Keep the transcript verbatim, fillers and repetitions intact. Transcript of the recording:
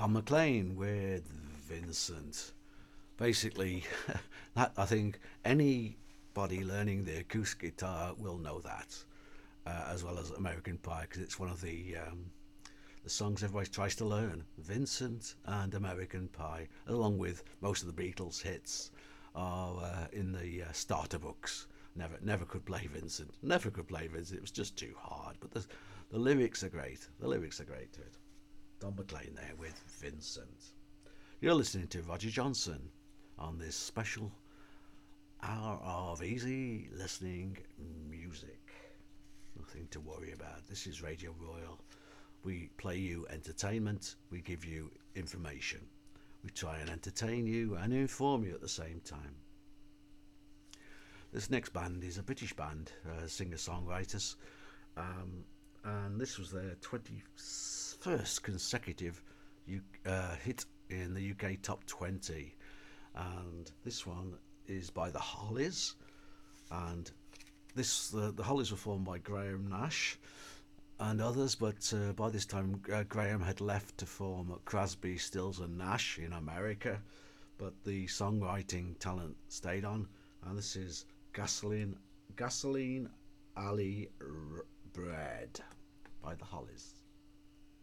Don McLean with Vincent. Basically, that I think anybody learning the acoustic guitar will know that, uh, as well as American Pie, because it's one of the um, the songs everybody tries to learn. Vincent and American Pie, along with most of the Beatles hits, are uh, in the uh, starter books. Never, never could play Vincent. Never could play Vincent. It was just too hard. But the the lyrics are great. The lyrics are great to it. Don McLean there with Vincent. You're listening to Roger Johnson on this special hour of easy listening music. Nothing to worry about. This is Radio Royal. We play you entertainment. We give you information. We try and entertain you and inform you at the same time. This next band is a British band, uh, singer-songwriters, um, and this was their twenty-first consecutive U- uh, hit in the U K Top twenty. And this one is by the Hollies, and this the, the Hollies were formed by Graham Nash and others, but uh, by this time uh, Graham had left to form Crosby, Stills and Nash in America, but the songwriting talent stayed on, and this is Gasoline Gasoline Alley R- Bread by the Hollies.